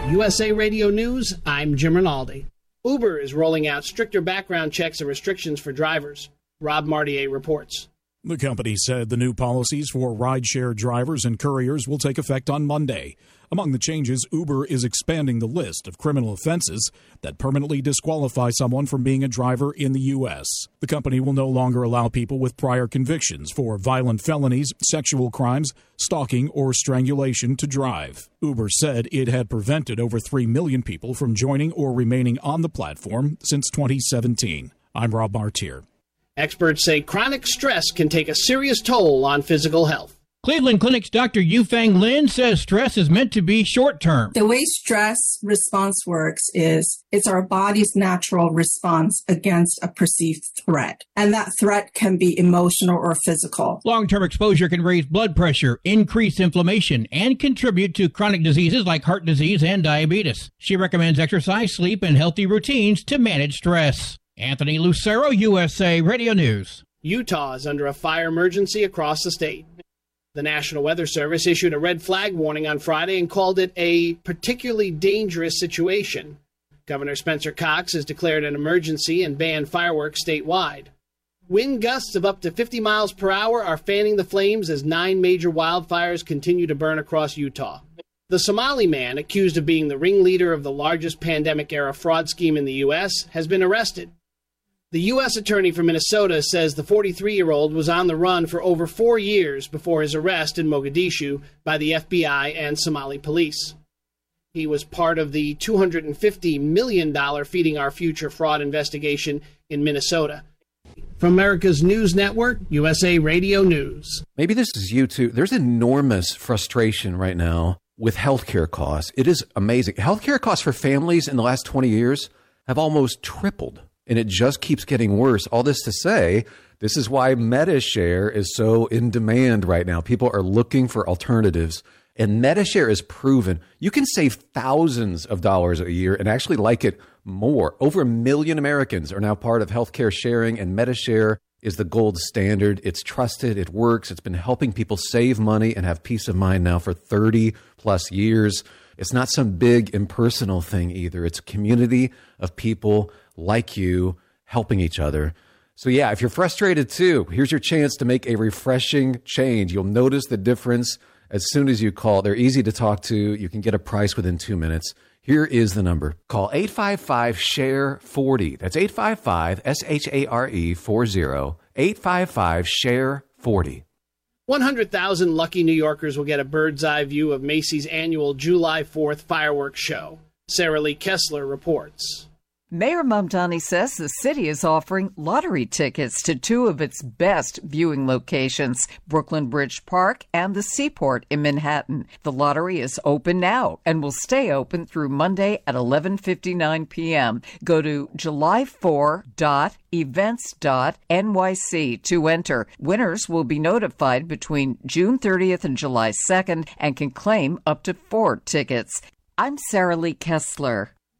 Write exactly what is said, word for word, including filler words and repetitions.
U S A Radio News, I'm Jim Rinaldi. Uber is rolling out stricter background checks and restrictions for drivers. Rob Martier reports. The company said the new policies for rideshare drivers and couriers will take effect on Monday. Among the changes, Uber is expanding the list of criminal offenses that permanently disqualify someone from being a driver in the U S. The company will no longer allow people with prior convictions for violent felonies, sexual crimes, stalking, or strangulation to drive. Uber said it had prevented over three million people from joining or remaining on the platform since twenty seventeen. I'm Rob Martier. Experts say chronic stress can take a serious toll on physical health. Cleveland Clinic's Doctor Yufeng Lin says stress is meant to be short-term. The way stress response works is it's our body's natural response against a perceived threat. And that threat can be emotional or physical. Long-term exposure can raise blood pressure, increase inflammation, and contribute to chronic diseases like heart disease and diabetes. She recommends exercise, sleep, and healthy routines to manage stress. Anthony Lucero, U S A Radio News. Utah is under a fire emergency across the state. The National Weather Service issued a red flag warning on Friday and called it a particularly dangerous situation. Governor Spencer Cox has declared an emergency and banned fireworks statewide. Wind gusts of up to fifty miles per hour are fanning the flames as nine major wildfires continue to burn across Utah. The Somali man, accused of being the ringleader of the largest pandemic-era fraud scheme in the U S, has been arrested. The U S attorney for Minnesota says the forty-three-year-old was on the run for over four years before his arrest in Mogadishu by the F B I and Somali police. He was part of the two hundred fifty million dollars Feeding Our Future fraud investigation in Minnesota. From America's News Network, U S A Radio News. Maybe this is you too. There's enormous frustration right now with healthcare costs. It is amazing. Healthcare costs for families in the last twenty years have almost tripled. And it just keeps getting worse. All this to say, this is why MediShare is so in demand right now. People are looking for alternatives. And MediShare is proven you can save thousands of dollars a year and actually like it more. Over a million Americans are now part of healthcare sharing, and MediShare is the gold standard. It's trusted. It works. It's been helping people save money and have peace of mind now for thirty plus years. It's not some big impersonal thing either. It's a community of people like you helping each other. So yeah, if you're frustrated too, here's your chance to make a refreshing change. You'll notice the difference as soon as you call. They're easy to talk to. You can get a price within two minutes. Here is the number. Call eight five five, S H A R E, forty. That's eight five five, S H A R E, forty. eight five five, S H A R E, forty. one hundred thousand lucky New Yorkers will get a bird's eye view of Macy's annual July fourth fireworks show. Sarah Lee Kessler reports. Mayor Mamdani says the city is offering lottery tickets to two of its best viewing locations, Brooklyn Bridge Park and the Seaport in Manhattan. The lottery is open now and will stay open through Monday at eleven fifty-nine p.m. Go to july four dot events dot N Y C to enter. Winners will be notified between June thirtieth and July second and can claim up to four tickets. I'm Sarah Lee Kessler.